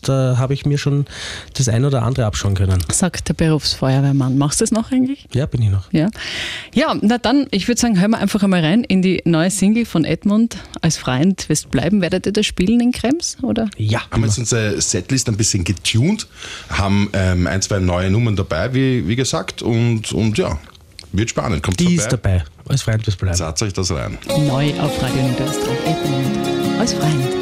da habe ich mir schon das ein oder andere abschauen können. Sagt der Berufsfeuerwehrmann. Machst du das noch eigentlich? Ja, bin ich noch. Ja, na dann, ich würde sagen, hören wir einfach einmal rein in die neue Single von Edmund. Als Freund wirst bleiben. Werdet ihr das spielen in Krems? Oder? Ja. Haben jetzt unsere Setlist ein bisschen getuned, haben 1, 2 neue Nummern dabei, wie gesagt, und ja, wird spannend. Kommt Die vorbei. ist dabei. Als Freund wirst bleiben. Sagt euch das rein. Neu auf Radio Niederösterreich. Edmund als Freund.